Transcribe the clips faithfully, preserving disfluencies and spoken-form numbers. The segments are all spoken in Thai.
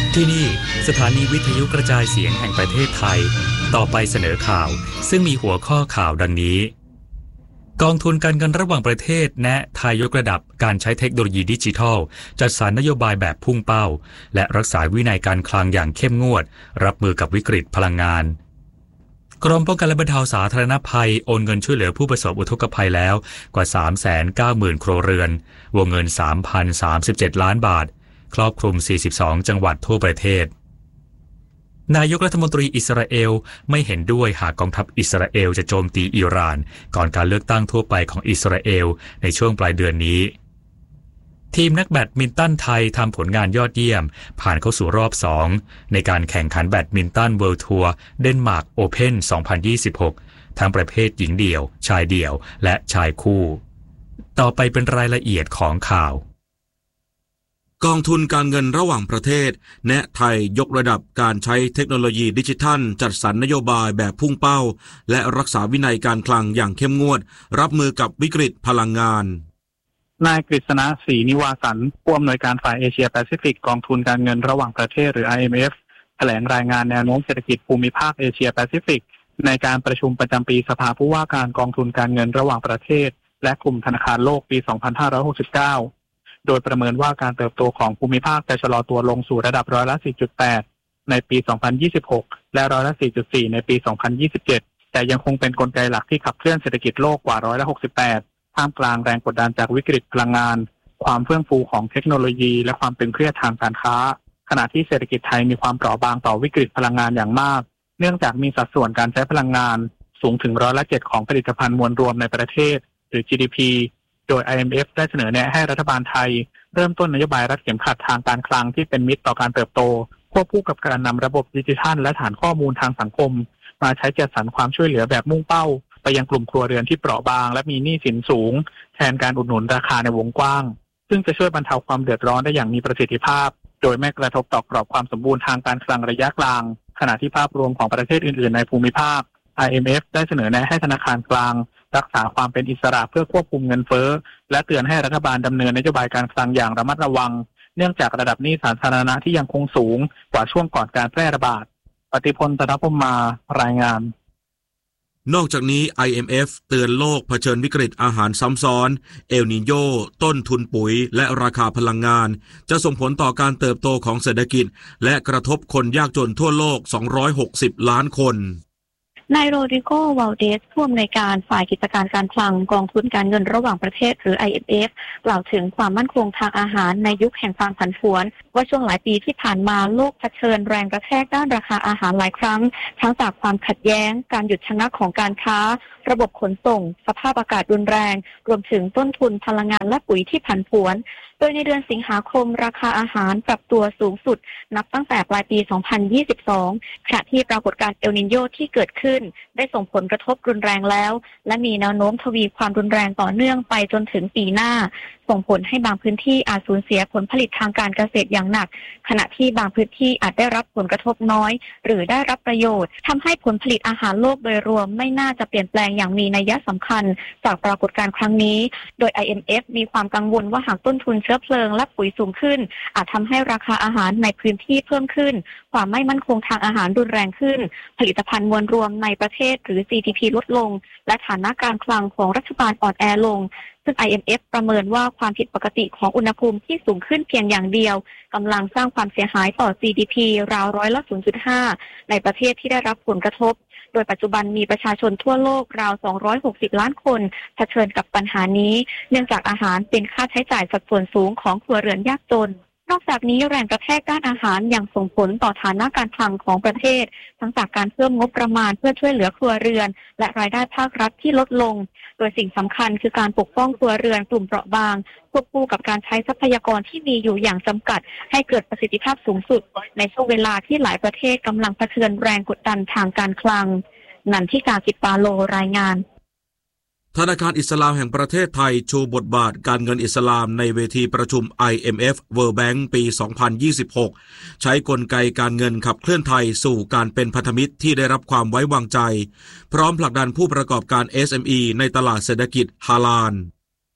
ที่นี่สถานีวิทยุกระจายเสียงแห่งประเทศไทยต่อไปเสนอข่าวซึ่งมีหัวข้อข่าวดังนี้กองทุนการเงินระหว่างประเทศแนะไทยยกระดับการใช้เทคโนโลยีดิจิทัลจัดสรรนโยบายแบบพุ่งเป้าและรักษาวินัยการคลังอย่างเข้มงวดรับมือกับวิกฤตพลังงานกรมป้องกันและบรรเทาสาธารณภัยโอนเงินช่วยเหลือผู้ประสบอุทกภัยแล้วกว่า สามแสนเก้าหมื่น ครัวเรือนวงเงิน สามพันสามสิบเจ็ด ล้านบาทครอบคลุมสี่สิบสองจังหวัดทั่วประเทศนายกรัฐมนตรีอิสราเอลไม่เห็นด้วยหากกองทัพอิสราเอลจะโจมตีอิหร่านก่อนการเลือกตั้งทั่วไปของอิสราเอลในช่วงปลายเดือนนี้ทีมนักแบดมินตันไทยทำผลงานยอดเยี่ยมผ่านเข้าสู่รอบสองในการแข่งขันแบดมินตันเวิลด์ทัวร์เดนมาร์กโอเพ่นสองพันยี่สิบหกทั้งประเภทหญิงเดี่ยวชายเดี่ยวและชายคู่ต่อไปเป็นรายละเอียดของข่าวกองทุนการเงินระหว่างประเทศแนะไทยยกระดับการใช้เทคโนโลยีดิจิทัลจัดสรรนโยบายแบบพุ่งเป้าและรักษาวินัยการคลังอย่างเข้มงวดรับมือกับวิกฤตพลังงานนายกฤษณะศรีนิวาสันผู้อำนวยการฝ่ายเอเชียแปซิฟิกกองทุนการเงินระหว่างประเทศหรือ ไอ เอ็ม เอฟ แถลงรายงานแนวโน้มเศรษฐกิจภูมิภาคเอเชียแปซิฟิกในการประชุมประจำปีสภาผู้ว่าการกองทุนการเงินระหว่างประเทศและกลุ่มธนาคารโลกปี สองพันห้าร้อยหกสิบเก้าโดยประเมินว่าการเติบโตของภูมิภาคจะชะลอตัวลงสู่ระดับร้อยละ สี่จุดแปด ในปี สองพันยี่สิบหก และร้อยละ สี่จุดสี่ ในปี สองพันยี่สิบเจ็ด แต่ยังคงเป็นกลไกหลักที่ขับเคลื่อนเศรษฐกิจโลกกว่าร้อยละ หกสิบแปด ท่ามกลางแรงกดดันจากวิกฤตพลังงานความเฟื่องฟูของเทคโนโลยีและความตึงเครียดทางการค้าขณะที่เศรษฐกิจไทยมีความเปราะบางต่อวิกฤตพลังงานอย่างมากเนื่องจากมีสัดส่วนการใช้พลังงานสูงถึงร้อยละ เจ็ด ของผลิตภัณฑ์มวลรวมในประเทศหรือ จี ดี พี โดย ไอ เอ็ม เอฟ ได้เสนอแนะให้รัฐบาลไทยเริ่มต้นนโยบายรัดเข็มขัดทางการคลังที่เป็นมิตรต่อการเติบโตควบคู่กับการนำระบบดิจิทัลและฐานข้อมูลทางสังคมมาใช้จัดสรรความช่วยเหลือแบบมุ่งเป้าไปยังกลุ่มครัวเรือนที่เปราะบางและมีหนี้สินสูงแทนการอุดหนุนราคาในวงกว้างซึ่งจะช่วยบรรเทาความเดือดร้อนได้อย่างมีประสิทธิภาพโดยไม่กระทบต่อกรอบความสมบูรณ์ทางการคลังระยะกลางขณะที่ภาพรวมของประเทศอื่นๆในภูมิภาค ไอ เอ็ม เอฟ ได้เสนอแนะให้ธนาคารกลางรักษาความเป็นอิสระเพื่อควบคุมเงินเฟ้อและเตือนให้รัฐบาลดำเนินนโยบายการคลังอย่างระมัดระวังเนื่องจากระดับหนี้สาธารณะที่ยังคงสูงกว่าช่วงก่อนการแพร่ระบาดปฏิพล ตนพมารายงานนอกจากนี้ ไอ เอ็ม เอฟ เตือนโลกเผชิญวิกฤตอาหารซ้ำซ้อนเอลนีโญต้นทุนปุ๋ยและราคาพลังงานจะส่งผลต่อการเติบโตของเศรษฐกิจและกระทบคนยากจนทั่วโลกสองร้อยหกสิบล้านคนนายโรดริโก วาลเดสผู้อำนวยการฝ่ายกิจการการคลังกองทุนการเงินระหว่างประเทศหรือ ไอ เอ็ม เอฟ กล่าวถึงความมั่นคงทางอาหารในยุคแห่งความผันผวนว่าช่วงหลายปีที่ผ่านมาโลกเผชิญแรงกระแทกด้านราคาอาหารหลายครั้งทั้งจากความขัดแย้งการหยุดชะงักของการค้าระบบขนส่งสภาพอากาศรุนแรงรวมถึงต้นทุนพลังงานและปุ๋ยที่ผันผวนโดยในเดือนสิงหาคมราคาอาหารปรับตัวสูงสุดนับตั้งแต่ปลายปี สองพันยี่สิบสอง ขณะที่ปรากฏการณ์เอลนิโญที่เกิดขึ้นได้ส่งผลกระทบรุนแรงแล้วและมีแนวโน้มทวีความรุนแรงต่อเนื่องไปจนถึงปีหน้าส่งผลให้บางพื้นที่อาจสูญเสียผลผลิตทางการเกษตรอย่างหนักขณะที่บางพื้นที่อาจได้รับผลกระทบน้อยหรือได้รับประโยชน์ทำให้ผลผลิตอาหารโลกโดยรวมไม่น่าจะเปลี่ยนแปลงอย่างมีนัยสำคัญจากปรากฏการณ์ครั้งนี้โดย ไอ เอ็ม เอฟ มีความกังวลว่าหากต้นทุนเชื้อเพลิงและปุ๋ยสูงขึ้นอาจทำให้ราคาอาหารในพื้นที่เพิ่มขึ้นความไม่มั่นคงทางอาหารรุนแรงขึ้นผลิตภัณฑ์มวลรวมในประเทศหรือ จี ดี พี ลดลงและฐานะการคลังของรัฐบาลอ่อนแอลงซึ่ง ไอ เอ็ม เอฟ ประเมินว่าความผิดปกติของอุณหภูมิที่สูงขึ้นเพียงอย่างเดียวกำลังสร้างความเสียหายต่อ จี ดี พี ราวร้อยละ ศูนย์จุดห้า ในประเทศที่ได้รับผลกระทบโดยปัจจุบันมีประชาชนทั่วโลกราวสองร้อยหกสิบล้านคนเผชิญกับปัญหานี้เนื่องจากอาหารเป็นค่าใช้จ่ายสัดส่วนสูงของครัวเรือนยากจนนอกจากนี้แรงกระแทกด้านอาหารยังส่งผลต่อฐานะการคลังของประเทศทั้งจากการเพิ่มงบประมาณเพื่อช่วยเหลือครัวเรือนและรายได้ภาครัฐที่ลดลงโดยสิ่งสำคัญคือการปกป้องครัวเรือนกลุ่มเปราะบางควบคู่กับการใช้ทรัพยากรที่มีอยู่อย่างจำกัดให้เกิดประสิทธิภาพสูงสุดในช่วงเวลาที่หลายประเทศกำลังเผชิญแรงกดดันทางการคลังนันทิกา จิตปาโลรายงานธนาคารอิสลามแห่งประเทศไทยโชว์บทบาทการเงินอิสลามในเวทีประชุม ไอ เอ็ม เอฟ World Bank ปี สองพันยี่สิบหก ใช้กลไกการเงินขับเคลื่อนไทยสู่การเป็นพันธมิตรที่ได้รับความไว้วางใจพร้อมผลักดันผู้ประกอบการ เอส เอ็ม อี ในตลาดเศรษฐกิจฮาลาล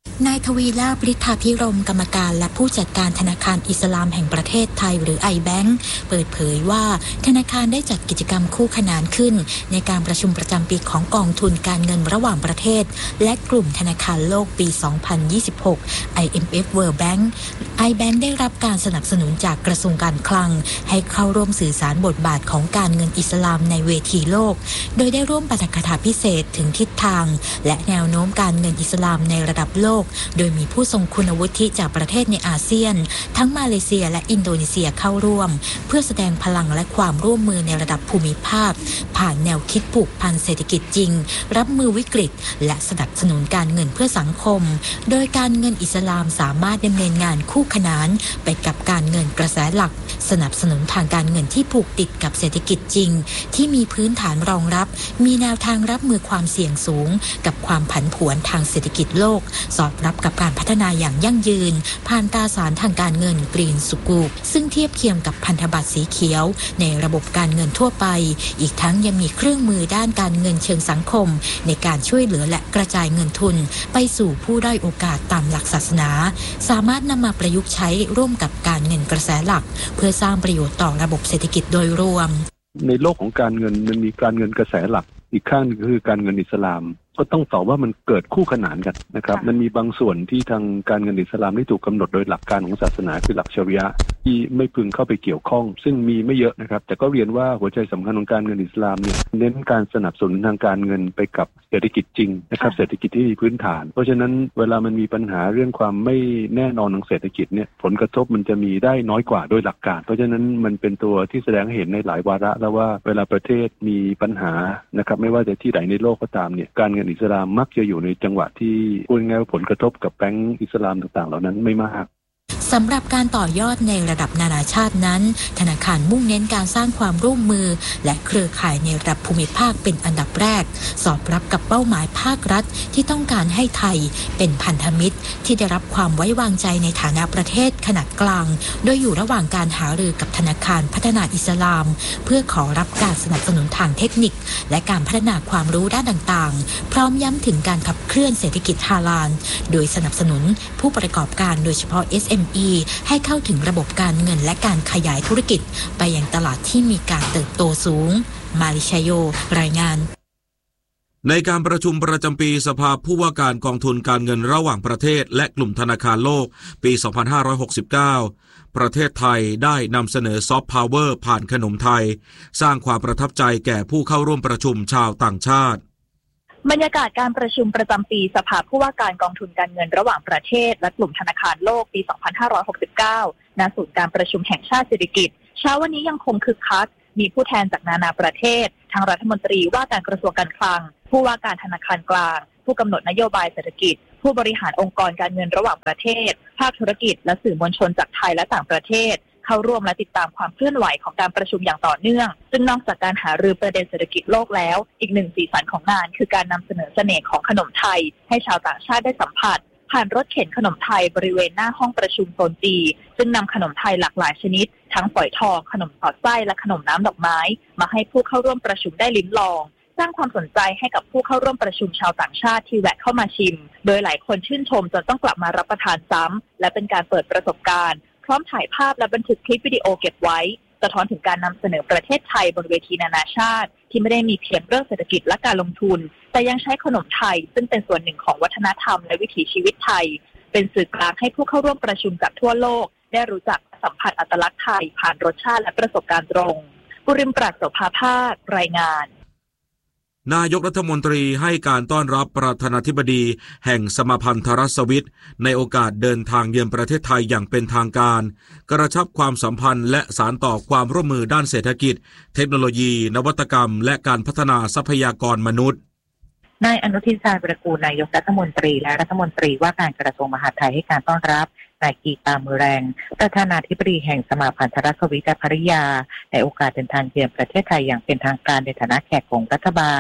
นายทวีลาภ ฤทธาภิรมย์กรรมการและผู้จัดการธนาคารอิสลามแห่งประเทศไทยหรือ ไอ แบงก์ เปิดเผยว่าธนาคารได้จัดกิจกรรมคู่ขนานขึ้นในการประชุมประจำปีของกองทุนการเงินระหว่างประเทศและกลุ่มธนาคารโลกปี สองพันยี่สิบหก ไอ เอ็ม เอฟ World Bank ไอ แบงก์ ได้รับการสนับสนุนจากกระทรวงการคลังให้เข้าร่วมสื่อสารบทบาทของการเงินอิสลามในเวทีโลกโดยได้ร่วมปาฐกถาพิเศษถึงทิศทางและแนวโน้มการเงินอิสลามในระดับโลกโดยมีผู้ทรงคุณวุฒิจากประเทศในอาเซียนทั้งมาเลเซียและอินโดนีเซียเข้าร่วมเพื่อแสดงพลังและความร่วมมือในระดับภูมิภาคผ่านแนวคิดผูกพันเศรษฐกิจจริงรับมือวิกฤตและสนับสนุนการเงินเพื่อสังคมโดยการเงินอิสลามสามารถดำเนินงานคู่ขนานไปกับการเงินกระแสหลักสนับสนุนทางการเงินที่ผูกติดกับเศรษฐกิจจริงที่มีพื้นฐานรองรับมีแนวทางรับมือความเสี่ยงสูงกับความผันผวนทางเศรษฐกิจโลกสอดรับกับการพัฒนาอย่างยั่งยืนผ่านตราสารทางการเงินกรีนสุกูซึ่งเทียบเคียงกับพันธบัตรสีเขียวในระบบการเงินทั่วไปอีกทั้งยังมีเครื่องมือด้านการเงินเชิงสังคมในการช่วยเหลือและกระจายเงินทุนไปสู่ผู้ด้อยโอกาสตามหลักศาสนาสามารถนำมาประยุกต์ใช้ร่วมกับการเงินกระแสหลักเพื่อสร้างประโยชน์ต่อระบบเศรษฐกิจโดยรวมในโลกของการเงินมันมีการเงินกระแสหลักอีกข้างนึงคือการเงินอิสลามก็ต้องตอบว่ามันเกิดคู่ขนานกันนะครับมันมีบางส่วนที่ทางการเงินอิสลามที่ถูกกำหนดโดยหลักการของศาสนาคือหลักชะรีอะห์ที่ไม่พึงเข้าไปเกี่ยวข้องซึ่งมีไม่เยอะนะครับแต่ก็เรียนว่าหัวใจสำคัญของการเงินอิสลามเนี่ยเน้นการสนับสนุนทางการเงินไปกับเศรษฐกิจจริงนะครับเศรษฐกิจที่มีพื้นฐานเพราะฉะนั้นเวลามันมีปัญหาเรื่องความไม่แน่นอนทางเศรษฐกิจเนี่ยผลกระทบมันจะมีได้น้อยกว่าโดยหลักการเพราะฉะนั้นมันเป็นตัวที่แสดงให้เห็นในหลายวาระแล้วว่าเวลาประเทศมีปัญหานะครับไม่ว่าจะที่ไหนในโลกก็ตามเนี่ยการเงินอิสลามมักจะอยู่ในจังหวะที่พูดง่ายๆว่าผลกระทบกับแบงก์อิสลามต่างๆเหล่านั้นไม่มากสำหรับการต่อยอดในระดับนานาชาตินั้นธนาคารมุ่งเน้นการสร้างความร่วมมือและเครือข่ายในระดับภูมิภาคเป็นอันดับแรกสอดรับกับเป้าหมายภาครัฐที่ต้องการให้ไทยเป็นพันธมิตรที่ได้รับความไว้วางใจในฐานะประเทศขนาดกลางโดยอยู่ระหว่างการหารือกับธนาคารพัฒนาอิสลามเพื่อขอรับการสนับสนุนทางเทคนิคและการพัฒนาความรู้ด้านต่างๆพร้อมย้ำถึงการขับเคลื่อนเศรษฐกิจฮาลาลโดยสนับสนุนผู้ประกอบการโดยเฉพาะ เอส เอ็ม อี ให้เข้าถึงระบบการเงินและการขยายธุรกิจไปยังตลาดที่มีการเติบโตสูงมาริชโยรายงานในการประชุมประจำปีสภาผู้ว่าการกองทุนการเงินระหว่างประเทศและกลุ่มธนาคารโลกปี สองพันห้าร้อยหกสิบเก้า ประเทศไทยได้นำเสนอซอฟต์พาวเวอร์ผ่านขนมไทยสร้างความประทับใจแก่ผู้เข้าร่วมประชุมชาวต่างชาติบรรยากาศการประชุมประจำปีสภาผู้ว่าการกองทุนการเงินระหว่างประเทศและกลุ่มธนาคารโลกปี สองพันห้าร้อยหกสิบเก้า ณ ศูนย์การประชุมแห่งชาติเศรษฐกิจเช้าวันนี้ยังคงคึกคักมีผู้แทนจากนานาประเทศทั้งรัฐมนตรีว่าการกระทรวงการคลังผู้ว่าการธนาคารกลางผู้กำหนดนโยบายเศรษฐกิจผู้บริหารองค์กรการเงินระหว่างประเทศภาคธุรกิจและสื่อมวลชนจากไทยและต่างประเทศเข้าร่วมและติดตามความเคลื่อนไหวของการประชุมอย่างต่อเนื่องซึ่งนอกจากการหารือประเด็นเศรษฐกิจโลกแล้วอีกหนึ่งสีสันของงานคือการนำเสนอเสน่ห์ของขนมไทยให้ชาวต่างชาติได้สัมผัสผ่านรถเข็นขนมไทยบริเวณหน้าห้องประชุมโซนจีซึ่งนำขนมไทยหลากหลายชนิดทั้งฝอยทองขนมสอดไส้และขนมน้ำดอกไม้มาให้ผู้เข้าร่วมประชุมได้ลิ้มลองสร้างความสนใจให้กับผู้เข้าร่วมประชุมชาวต่างชาติที่แวะเข้ามาชิมโดยหลายคนชื่นชมจนต้องกลับมารับประทานซ้ำและเป็นการเปิดประสบการณ์พร้อมถ่ายภาพและบันทึกคลิปวิดีโอเก็บไว้สะท้อนถึงการนำเสนอประเทศไทยบนเวทีนานาชาติที่ไม่ได้มีเพียงเรื่องเศรษฐกิจและการลงทุนแต่ยังใช้ขนมไทยซึ่งเป็นส่วนหนึ่งของวัฒนธรรมและวิถีชีวิตไทยเป็นสื่อกลางให้ผู้เข้าร่วมประชุมจากทั่วโลกได้รู้จักสัมผัสอัตลักษณ์ไทยผ่านรสชาติและประสบการณ์ตรงกุริมปราศโสภาภาครายงานนายกรัฐมนตรีให้การต้อนรับประธานาธิบดีแห่งสมาพันธรัฐสวิสในโอกาสเดินทางเยือนประเทศไทยอย่างเป็นทางการกระชับความสัมพันธ์และสานต่อความร่วมมือด้านเศรษฐกิจเทคโนโลยีนวัตกรรมและการพัฒนาทรัพยากรมนุษย์นายอนุทินชาญวิรากูลนายกรัฐมนตรีและรัฐมนตรีว่าการกระทรวงมหาดไทยให้การต้อนรับนายกีตามือแรงประธานาธิบดีแห่งสมาพันธรัฐสวิสและภริยาในโอกาสเดินทางเยือนประเทศไทยอย่างเป็นทางการในฐานะแขกของรัฐบาล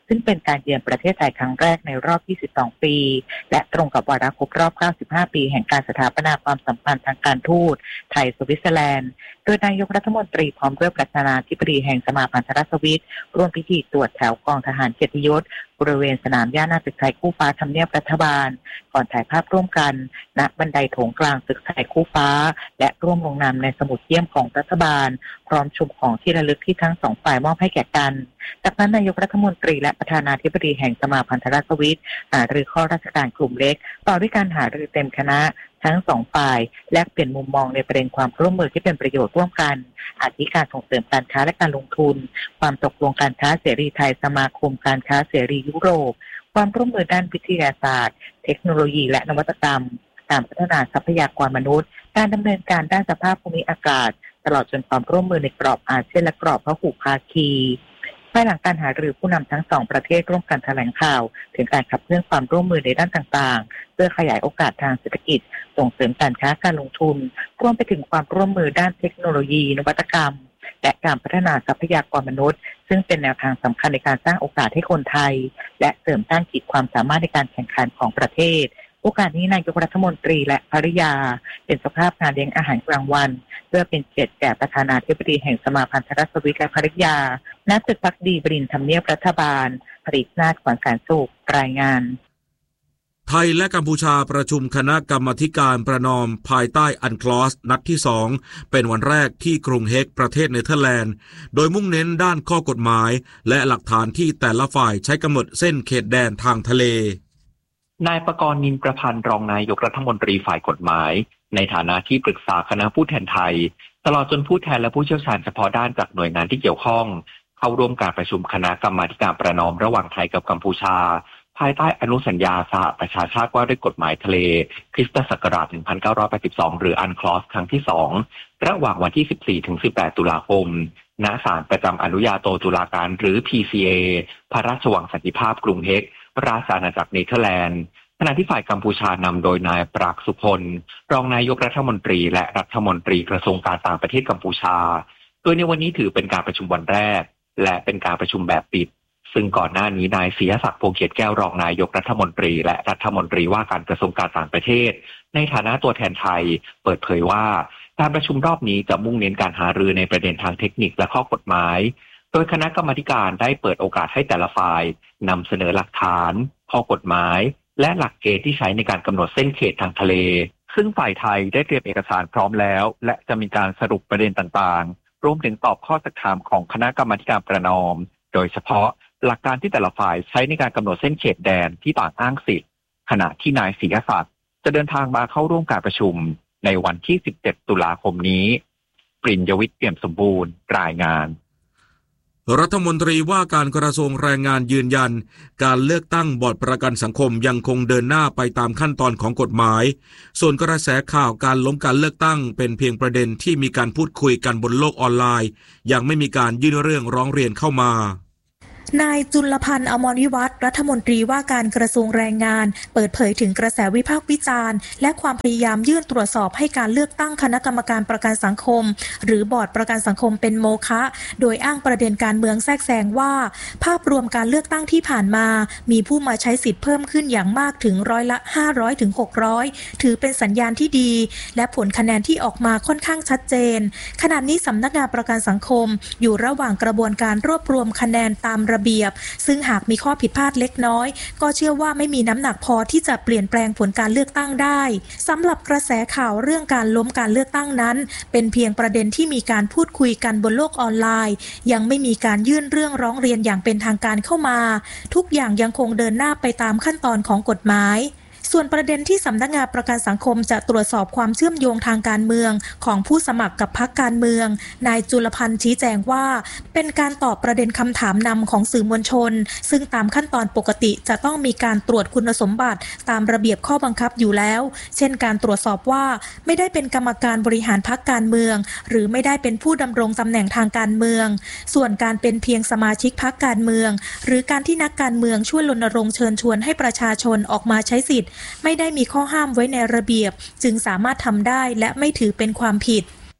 ซึ่งเป็นการเยือนประเทศไทยครั้งแรกในรอบยี่สิบสองปีและตรงกับวาระครบรอบเก้าสิบห้าปีแห่งการสถาปนาความสัมพันธ์ทางการทูตไทยสวิตเซอร์แลนด์โดยนายกรัฐมนตรีพร้อมด้วยประธานาธิบดีแห่งสมาพันธรัฐสวิตร่วมพิธีตรวจแถวกองทหารเกียรติยศบริเวณสนามหญ้าหน้าตึกไทยคู่ฟ้าทำเนียบรัฐบาลก่อนถ่ายภาพร่วมกันณบันไดโถงกลางตึกไทยคู่ฟ้าและร่วมลงนามในสมุดเยี่ยมของรัฐบาลพร้อมชมของที่ระลึกที่ทั้งสองฝ่ายมอบให้แก่กันจากนั้นนายกรัฐมนตรีและประธานาธิบดีแห่งสมาพันธรัฐสวิตหารือข้อราชการกลุ่มเล็กต่อด้วยการหารือเต็มคณะทั้งสองฝ่ายแลกเปลี่ยนมุมมองในประเด็นความร่วมมือที่เป็นประโยชน์ร่วมกันอาทิการส่งเสริมการค้าและการลงทุนความตกลงการค้าเสรีไทยสมาคมการค้าเสรียุโรปความร่วมมือด้านวิทยาศาสตร์เทคโนโลยีและนวัตกรรมการพัฒนาทรัพยากรมนุษย์การดำเนินการด้านสภาพภูมิอากาศตลอดจนความร่วมมือในกรอบอาเซียนและกรอบพหุภาคีภายหลังการหารือผู้นำทั้งสองประเทศร่วมกันแถลงข่าวถึงการขับเคลื่อนความร่วมมือในด้านต่างๆเพื่อขยายโอกาสทางเศรษฐกิจส่งเสริมการค้าการลงทุนรวมไปถึงความร่วมมือด้านเทคโนโลยีนวัตกรรมและการพัฒนาทรัพยากรมนุษย์ซึ่งเป็นแนวทางสำคัญในการสร้างโอกาสให้คนไทยและเสริมสร้างขีดความสามารถในการแข่งขันของประเทศโอกาสนี้นายกรัฐมนตรีและภริยาเป็นเจ้าภาพงานเลี้ยงอาหารกลางวันเพื่อเป็นเกียรติแก่ประธานาธิบดีแห่งสมาพันธรัฐสวิตและภริยาณตึกพักดีบดินทร์ทำเนียบรัฐบาลผลิตนาถขวัญการสุขรายงานไทยและกัมพูชาประชุมคณะกรรมาธิการประนอมภายใต้อันคลอสนัดที่สองเป็นวันแรกที่กรุงเฮกประเทศเนเธอร์แลนด์โดยมุ่งเน้นด้านข้อกฎหมายและหลักฐานที่แต่ละฝ่ายใช้กำหนดเส้นเขตแดนทางทะเลนายประกรณ์ นินประพันธ์รองนายกรัฐมนตรีฝ่ายกฎหมายในฐานะที่ปรึกษาคณะผู้แทนไทยตลอดจนผู้แทนและผู้เชี่ยวชาญเฉพาะด้านจากหน่วยงานที่เกี่ยวข้องเข้าร่วมการประชุมคณะกรรมาธิการประนอมระหว่างไทยกับกัมพูชาภายใต้อนุสัญญาสหประชาชาติว่าด้วยกฎหมายทะเลคริสตศักราชหนึ่งพันเก้าร้อยแปดสิบสองหรืออันคลอสครั้งที่สองระหว่างวันที่ สิบสี่ถึงสิบแปด ตุลาคมณศาลประจำอนุญาโตตุลาการหรือ พี ซี เอ พระราชวังสันติภาพกรุงเฮกราชอาณาจักรเนเธอร์แลนด์ขณะที่ฝ่ายกัมพูชานำโดยนายปรากสุพลรองนายกรัฐมนตรีและรัฐมนตรีกระทรวงการต่างประเทศกัมพูชาโดยในวันนี้ถือเป็นการประชุมวันแรกและเป็นการประชุมแบบปิดซึ่งก่อนหน้านี้นายศรีศักดิ์ พงษ์เขียดแก้วรองนายกรัฐมนตรีและรัฐมนตรีว่าการกระทรวงการต่างประเทศในฐานะตัวแทนไทยเปิดเผยว่าการประชุมรอบนี้จะมุ่งเน้นการหารือในประเด็นทางเทคนิคและข้อกฎหมายโดยคณะกรรมาธิการได้เปิดโอกาสให้แต่ละฝ่ายนำเสนอหลักฐานข้อกฎหมายและหลักเกณฑ์ที่ใช้ในการกำหนดเส้นเขตทางทะเลซึ่งฝ่ายไทยได้เตรียมเอกสารพร้อมแล้วและจะมีการสรุปประเด็นต่างๆรวมถึงตอบข้อสักถามของคณะกรรมาธิการประนอมโดยเฉพาะหลักการที่แต่ละฝ่ายใช้ในการกำหนดเส้นเขตแดนที่ต่างอ้างสิทธิ์ขณะที่นายศรีศักดิ์จะเดินทางมาเข้าร่วมการประชุมในวันที่สิบเจ็ดตุลาคมนี้ปริญญวิทย์เปี่ยมสมบูรณ์รายงานรัฐมนตรีว่าการกระทรวงแรงงานยืนยันการเลือกตั้งบอร์ดประกันสังคมยังคงเดินหน้าไปตามขั้นตอนของกฎหมายส่วนกระแสข่าวการล้มการเลือกตั้งเป็นเพียงประเด็นที่มีการพูดคุยกันบนโลกออนไลน์ยังไม่มีการยื่นเรื่องร้องเรียนเข้ามานายจุลพันธ์ อมรวิวัฒน์รัฐมนตรีว่าการกระทรวงแรงงานเปิดเผยถึงกระแสวิพากษ์วิจารณ์และความพยายามยื่นตรวจสอบให้การเลือกตั้งคณะกรรมการประกันสังคมหรือบอร์ดประกันสังคมเป็นโมฆะโดยอ้างประเด็นการเมืองแทรกแซงว่าภาพรวมการเลือกตั้งที่ผ่านมามีผู้มาใช้สิทธิ์เพิ่มขึ้นอย่างมากถึงร้อยละห้าร้อยถึงหกร้อยถือเป็นสัญญาณที่ดีและผลคะแนนที่ออกมาค่อนข้างชัดเจนขณะนี้สำนักงานประกันสังคมอยู่ระหว่างกระบวนการรวบรวมคะแนนตามระเบียบซึ่งหากมีข้อผิดพลาดเล็กน้อยก็เชื่อว่าไม่มีน้ำหนักพอที่จะเปลี่ยนแปลงผลการเลือกตั้งได้สำหรับกระแสข่าวเรื่องการล้มการเลือกตั้งนั้นเป็นเพียงประเด็นที่มีการพูดคุยกันบนโลกออนไลน์ยังไม่มีการยื่นเรื่องร้องเรียนอย่างเป็นทางการเข้ามาทุกอย่างยังคงเดินหน้าไปตามขั้นตอนของกฎหมายส่วนประเด็นที่สำนักงานประกันสังคมจะตรวจสอบความเชื่อมโยงทางการเมืองของผู้สมัครกับพรรคการเมืองนายจุลพันธ์ชี้แจงว่าเป็นการตอบประเด็นคำถามนำของสื่อมวลชนซึ่งตามขั้นตอนปกติจะต้องมีการตรวจคุณสมบัติตามระเบียบข้อบังคับอยู่แล้วเช่นการตรวจสอบว่าไม่ได้เป็นกรรมการบริหารพรรคการเมืองหรือไม่ได้เป็นผู้ดำรงตำแหน่งทางการเมืองส่วนการเป็นเพียงสมาชิกพรรคการเมืองหรือการที่นักการเมืองช่วยรณรงค์เชิญชวนให้ประชาชนออกมาใช้สิทธิ์ไม่ได้มีข้อห้ามไว้ในระเบียบจึงสามารถทำได้และไม่ถือเป็นความผิด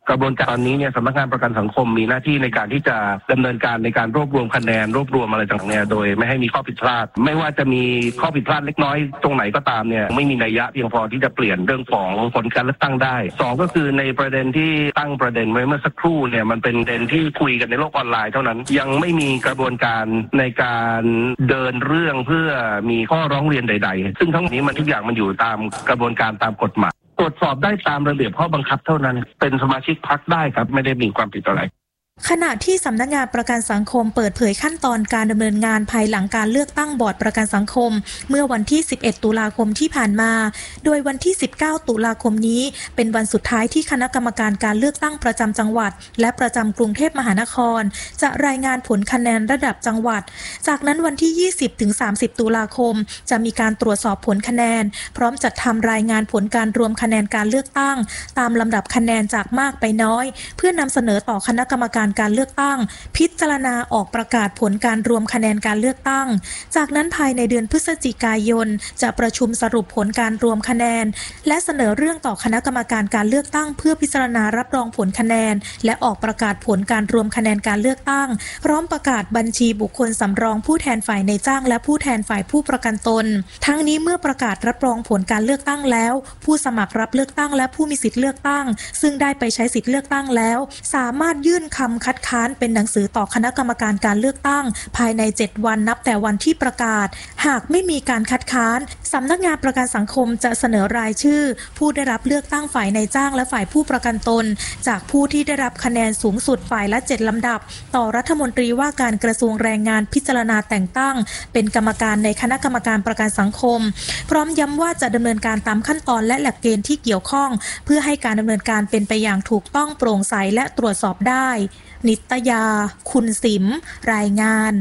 กระบวนการตอนนี้เนี่ยสำนักงานประกันสังคมมีหน้าที่ในการที่จะดำเนินการในการรวบรวมคะแนนรวบรวมอะไรต่างๆเนี่ยโดยไม่ให้มีข้อผิดพลาดไม่ว่าจะมีข้อผิดพลาดเล็กน้อยตรงไหนก็ตามเนี่ยไม่มีนัยยะเพียงพอที่จะเปลี่ยนเรื่องของผลการเลือกตั้งได้สองก็คือในประเด็นที่ตั้งประเด็นไว้เมื่อสักครู่เนี่ยมันเป็นประเด็นที่คุยกันในโลกออนไลน์เท่านั้นยังไม่มีกระบวนการในการเดินเรื่องเพื่อมีข้อร้องเรียนใดๆซึ่งทั้งนี้มันทุกอย่างมันอยู่ตามกระบวนการตามกฎหมายตรวจสอบได้ตามระเบียบข้อบังคับเท่านั้นเป็นสมาชิกพรรคได้ครับไม่ได้มีความผิดอะไรขณะที่สำนักงานประกันสังคมเปิดเผยขั้นตอนการดำเนินงานภายหลังการเลือกตั้งบอร์ดประกันสังคมเมื่อวันที่สิบเอ็ดตุลาคมที่ผ่านมาโดยวันที่สิบเก้าตุลาคมนี้เป็นวันสุดท้ายที่คณะกรรมการการเลือกตั้งประจำจังหวัดและประจำกรุงเทพมหานครจะรายงานผลคะแนนระดับจังหวัดจากนั้นวันที่ยี่สิบถึงสามสิบตุลาคมจะมีการตรวจสอบผลคะแนนพร้อมจัดทำรายงานผลการรวมคะแนนการเลือกตั้งตามลำดับคะแนนจากมากไปน้อยเพื่อนำเสนอต่อคณะกรรมการการเลือกตั้งพิจารณาออกประกาศผลการรวมคะแนนการเลือกตั้งจากนั้นภายในเดือนพฤศจิกายนจะประชุมสรุปผลการรวมคะแนนและเสนอเรื่องต่อคณะกรรมการการเลือกตั้งเพื่อพิจารณารับรองผลคะแนนและออกประกาศผลการรวมคะแนนการเลือกตั้งพร้อมประกาศบัญชีบุคคลสำรองผู้แทนฝ่ายในจ้างและผู้แทนฝ่ายผู้ประกันตนทั้งนี้เมื่อประกาศรับรองผลการเลือกตั้งแล้วผู้สมัครรับเลือกตั้งและผู้มีสิทธิเลือกตั้งซึ่งได้ไปใช้สิทธิเลือกตั้งแล้วสามารถยื่นคำคัดค้านเป็นหนังสือต่อคณะกรรมการการเลือกตั้งภายในเจ็ดวันนับแต่วันที่ประกาศหากไม่มีการคัดค้านสำนักงานประกันสังคมจะเสนอรายชื่อผู้ได้รับเลือกตั้งฝ่ายในจ้างและฝ่ายผู้ประกันตนจากผู้ที่ได้รับคะแนนสูงสุดฝ่ายละเจ็ดลำดับต่อรัฐมนตรีว่าการกระทรวงแรงงานพิจารณาแต่งตั้งเป็นกรรมการในคณะกรรมการประกันสังคมพร้อมย้ำว่าจะดำเนินการตามขั้นตอนและหลักเกณฑ์ที่เกี่ยวข้องเพื่อให้การดำเนินการเป็นไปอย่างถูกต้องโปร่งใสและตรวจสอบได้นิตยาคุณสิมรายงาน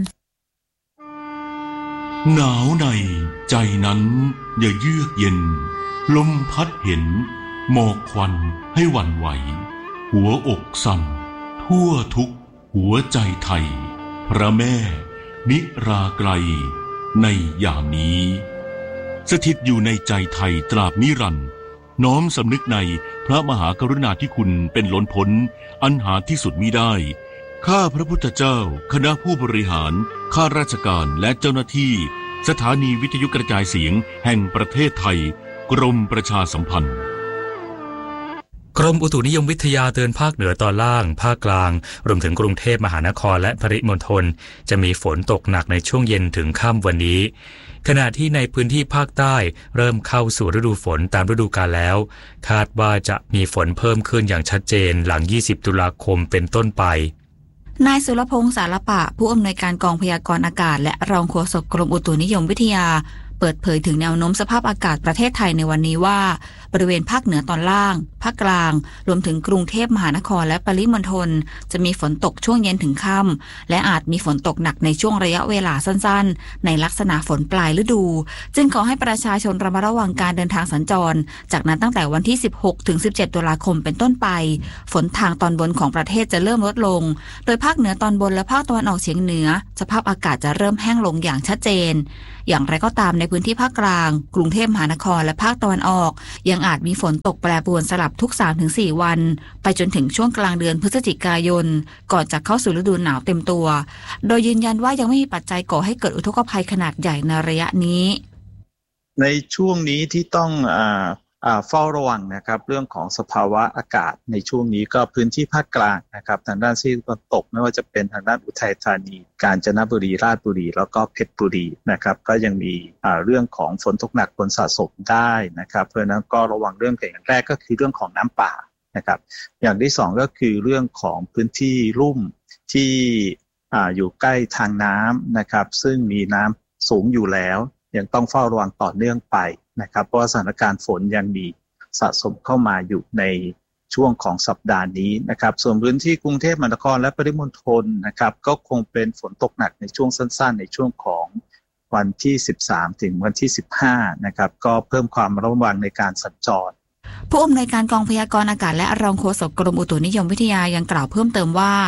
หนาวในใจนั้นอย่าเยือกเย็นลมพัดเห็นหมอกควันให้หวั่นไหวหัวอกสั่นทั่วทุกหัวใจไทยพระแม่นิราไกลในยามนี้สถิตอยู่ในใจไทยตราบนิรันดร์น้อมสำนึกในพระมหากรุณาธิคุณเป็นล้นพ้นอันหาที่สุดมิได้ข้าพระพุทธเจ้าคณะผู้บริหารข้าราชการและเจ้าหน้าที่สถานีวิทยุกระจายเสียงแห่งประเทศไทยกรมประชาสัมพันธ์กรมอุตุนิยมวิทยาเตือนภาคเหนือตอนล่างภาคกลางรวมถึงกรุงเทพมหานครและปริมณฑลจะมีฝนตกหนักในช่วงเย็นถึงค่ำวันนี้ขณะที่ในพื้นที่ภาคใต้เริ่มเข้าสู่ฤดูฝนตามฤดูกาลแล้วคาดว่าจะมีฝนเพิ่มขึ้นอย่างชัดเจนหลังยี่สิบตุลาคมเป็นต้นไปนายสุรพงษ์สารปะผู้อำนวยการกองพยากรณ์อากาศและรองโฆษกกรมอุตุนิยมวิทยาเปิดเผยถึงแนวโน้มสภาพอากาศประเทศไทยในวันนี้ว่าบริเวณภาคเหนือตอนล่างภาคกลางรวมถึงกรุงเทพมหานครและปริมณฑลจะมีฝนตกช่วงเย็นถึงค่ำและอาจมีฝนตกหนักในช่วงระยะเวลาสั้นๆในลักษณะฝนปลายฤดูจึงขอให้ประชาชนระมัดระวังการเดินทางสัญจรจากนั้นตั้งแต่วันที่สิบหกถึงสิบเจ็ดตุลาคมเป็นต้นไปฝนทางตอนบนของประเทศจะเริ่มลดลงโดยภาคเหนือตอนบนและภาคตะวันออกเฉียงเหนือสภาพอากาศจะเริ่มแห้งลงอย่างชัดเจนอย่างไรก็ตามในพื้นที่ภาคกลางกรุงเทพมหานครและภาคตะวันออกยังอาจมีฝนตกแปรปรวนสลับทุก สามถึงสี่ วันไปจนถึงช่วงกลางเดือนพฤศจิกายนก่อนจะเข้าสู่ฤดูหนาวเต็มตัวโดยยืนยันว่ายังไม่มีปัจจัยก่อให้เกิดอุทกภัยขนาดใหญ่ในระยะนี้ในช่วงนี้ที่ต้องอ่าเฝ้าระวังนะครับเรื่องของสภาวะอากาศในช่วงนี้ก็พื้นที่ภาคกลางนะครับทางด้านซีกตะวันตกไม่ว่าจะเป็นทางด้านอุทัยธานีกาญจนบุรีราชบุรีแล้วก็เพชรบุรีนะครับก็ยังมีเรื่องของฝนตกหนักฝนสะสมได้นะครับเพราะฉะนั้นก็ระวังเรื่องอย่างแรกก็คือเรื่องของน้ำป่านะครับอย่างที่สองก็คือเรื่องของพื้นที่ลุ่มที่อยู่ใกล้ทางน้ำนะครับซึ่งมีน้ำสูงอยู่แล้วยังต้องเฝ้าระวังต่อเนื่องไปนะครับเพราะสถานการณ์ฝนยังมีสะสมเข้ามาอยู่ในช่วงของสัปดาห์นี้นะครับส่วนพื้นที่กรุงเทพมหานครและปริมณฑลนะครับก็คงเป็นฝนตกหนักในช่วงสั้นๆในช่วงของวันที่สิบสามถึงวันที่สิบห้านะครับก็เพิ่มความระวังในการสัญจรผู้อำนวยการกองพยากรณ์อากาศและรองโฆษกกรมอุตุนิยมวิทยายังกล่าวเพิ่มเติมว่า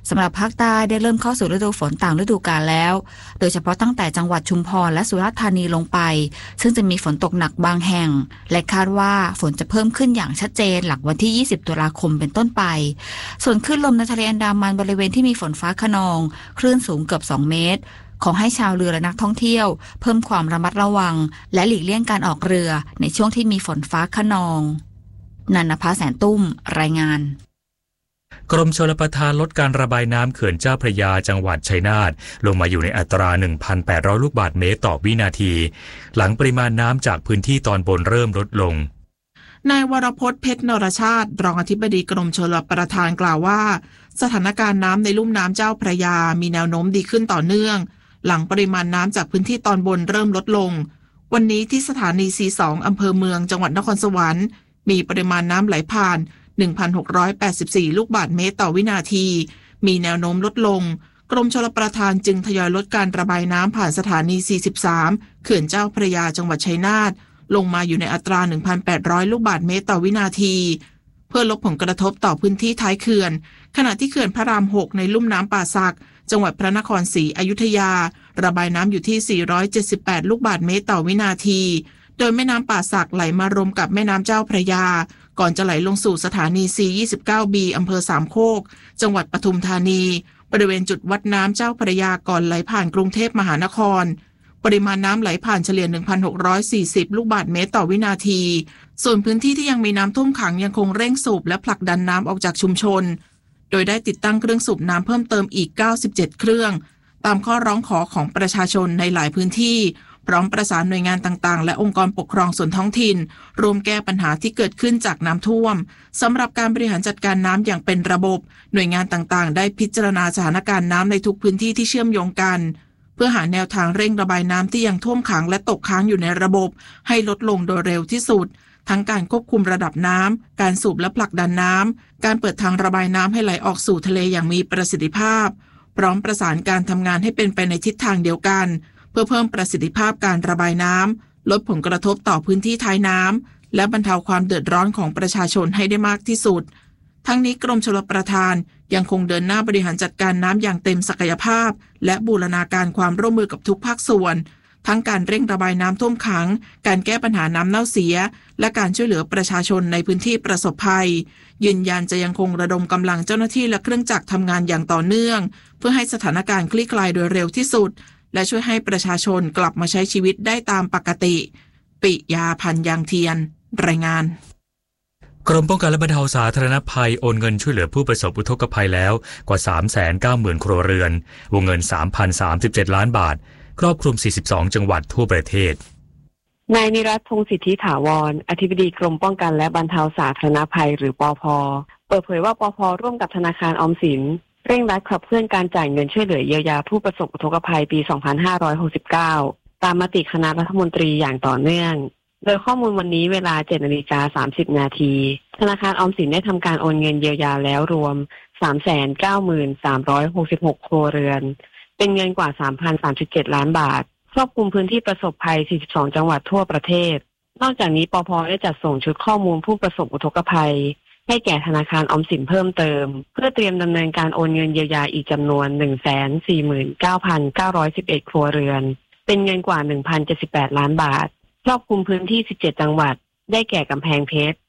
สำหรับภาคใต้ได้เริ่มเข้าสู่ฤดูฝนต่างฤดูกาลแล้วโดยเฉพาะตั้งแต่จังหวัดชุมพรและสุราษฎร์ธานีลงไปซึ่งจะมีฝนตกหนักบางแห่งและคาดว่าฝนจะเพิ่มขึ้นอย่างชัดเจนหลังวันที่ยี่สิบตุลาคมเป็นต้นไปส่วนคลื่นลมในทะเลอันดามันบริเวณที่มีฝนฟ้าคะนองคลื่นสูงเกือบสองเมตรขอให้ชาวเรือและนักท่องเที่ยวเพิ่มความระมัดระวังและหลีกเลี่ยงการออกเรือในช่วงที่มีฝนฟ้าคะนองนันนภาแสนตุ้มรายงานกรมชลประทานลดการระบายน้ำเขื่อนเจ้าพระยาจังหวัดชัยนาทลงมาอยู่ในอัตรา หนึ่งพันแปดร้อย ลูกบาศก์เมตรต่อวินาทีหลังปริมาณน้ำจากพื้นที่ตอนบนเริ่มลดลงนายวรพจน์เพชรนรชาติรองอธิบดีกรมชลประทานกล่าวว่าสถานการณ์น้ำในลุ่มน้ำเจ้าพระยามีแนวโน้มดีขึ้นต่อเนื่องหลังปริมาณน้ำจากพื้นที่ตอนบนเริ่มลดลงวันนี้ที่สถานี ซี สอง อำเภอเมืองจังหวัดนครสวรรค์มีปริมาณน้ำไหลผ่าน หนึ่งพันหกร้อยแปดสิบสี่ ลูกบาศก์เมตรต่อวินาทีมีแนวโน้มลดลงกรมชลประทานจึงทยอยลดการระบายน้ำผ่านสถานี สี่สิบสาม เขื่อนเจ้าพระยาจังหวัดชัยนาทลงมาอยู่ในอัตรา หนึ่งพันแปดร้อย ลูกบาศก์เมตรต่อวินาทีเพื่อลดผลกระทบต่อพื้นที่ท้ายเขื่อนขณะที่เขื่อนพระรามหกในลุ่มน้ำป่าสักจังหวัดพระนครศรีอยุธยาระบายน้ำอยู่ที่ สี่ร้อยเจ็ดสิบแปด ลูกบาศก์เมตรต่อวินาทีโดยแม่น้ำป่าสักไหลมารวมกับแม่น้ำเจ้าพระยาก่อนจะไหลลงสู่สถานี ซี ยี่สิบเก้าบี อำเภอสามโคกจังหวัดปทุมธานีบริเวณจุดวัดน้ำเจ้าพระยาก่อนไหลผ่านกรุงเทพมหานครปริมาณน้ำไหลผ่านเฉลี่ย หนึ่งพันหกร้อยสี่สิบ ลูกบาศก์เมตรต่อวินาทีส่วนพื้นที่ที่ยังมีน้ำท่วมขังยังคงเร่งสูบและผลักดันน้ำออกจากชุมชนโดยได้ติดตั้งเครื่องสูบน้ำเพิ่มเติมอีกเก้าสิบเจ็ดเครื่องตามข้อร้องขอของประชาชนในหลายพื้นที่พร้อมประสานหน่วยงานต่างๆและองค์กรปกครองส่วนท้องถิ่นรวมแก้ปัญหาที่เกิดขึ้นจากน้ำท่วมสำหรับการบริหารจัดการน้ำอย่างเป็นระบบหน่วยงานต่างๆได้พิจารณาสถานการณ์น้ำในทุกพื้นที่ที่เชื่อมโยงกันเพื่อหาแนวทางเร่งระบายน้ำที่ยังท่วมขังและตกค้างอยู่ในระบบให้ลดลงโดยเร็วที่สุดทั้งการควบคุมระดับน้ำการสูบและผลักดันน้ำการเปิดทางระบายน้ำให้ไหลออกสู่ทะเลอย่างมีประสิทธิภาพพร้อมประสานการทำงานให้เป็นไปในทิศทางเดียวกันเพื่อเพิ่มประสิทธิภาพการระบายน้ำลดผลกระทบต่อพื้นที่ท้ายน้ำและบรรเทาความเดือดร้อนของประชาชนให้ได้มากที่สุดทั้งนี้กรมชลประทานยังคงเดินหน้าบริหารจัดการน้ำอย่างเต็มศักยภาพและบูรณาการความร่วมมือกับทุกภาคส่วนทั้งการเร่งระบายน้ำท่วมขังการแก้ปัญหาน้ำเน่าเสียและการช่วยเหลือประชาชนในพื้นที่ประสบภัยยืนยันจะยังคงระดมกำลังเจ้าหน้าที่และเครื่องจักรทำงานอย่างต่อเนื่องเพื่อให้สถานการณ์คลี่คลายโดยเร็วที่สุดและช่วยให้ประชาชนกลับมาใช้ชีวิตได้ตามปกติปิยาพันธ์ยางเทียนรายงานกรมป้องกันและบรรเทาสาธารณภัยโอนเงินช่วยเหลือผู้ประสบอุทกภัยแล้วกว่า สามแสนเก้าหมื่น ครัวเรือนวงเงิน สามพันสามสิบเจ็ด ล้านบาทครอบคลุมสี่สิบสองจังหวัดทั่วประเทศนายนิรัตน์ พงษ์สิทธิถาวรอธิบดีกรมป้องกันและบรรเทาสาธารณภัยหรือปภ.เปิดเผยว่าปภ.ร่วมกับธนาคารออมสินเร่งรัดขับเคลื่อนการจ่ายเงินช่วยเหลือเยียวยาผู้ประสบอุทกภัยปี สองพันห้าร้อยหกสิบเก้า ตามมติคณะรัฐมนตรีอย่างต่อเนื่องโดยข้อมูลวันนี้เวลา เจ็ดนาฬิกาสามสิบ นาทีธนาคารออมสินได้ทำการโอนเงินเยียวยาแล้วรวม สามแสนเก้าหมื่นสามร้อยหกสิบหก ครัวเรือนเป็นเงินกว่า สามพันสามสิบเจ็ด ล้านบาทครอบคลุมพื้นที่ประสบภัย สี่สิบสอง จังหวัดทั่วประเทศนอกจากนี้ปภ.ได้จัดส่งชุดข้อมูลผู้ประสบอุทกภัยให้แก่ธนาคารออมสินเพิ่มเติมเพื่อเตรียมดำเนินการโอนเงินเยียวยาอีกจำนวน หนึ่งแสนสี่หมื่นเก้าพันเก้าร้อยสิบเอ็ด ครัวเรือนเป็นเงินกว่า หนึ่งพันเจ็ดสิบแปด ล้านบาทครอบคลุมพื้นที่ สิบเจ็ด จังหวัดได้แก่กำแพงเพชร